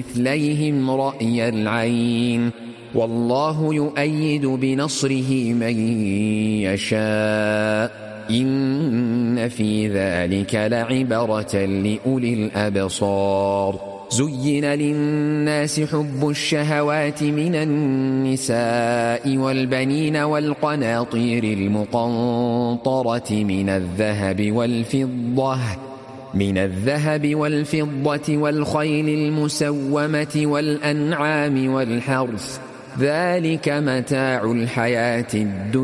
مثليهم رأي العين، والله يؤيد بنصره من يشاء، إن في ذلك لعبرة لأولي الأبصار. زين للناس حب الشهوات من النساء والبنين والقناطير المقنطرة من الذهب والفضة والخيل المسومة والأنعام والحرث، ذلك متاع الحياة الدنيا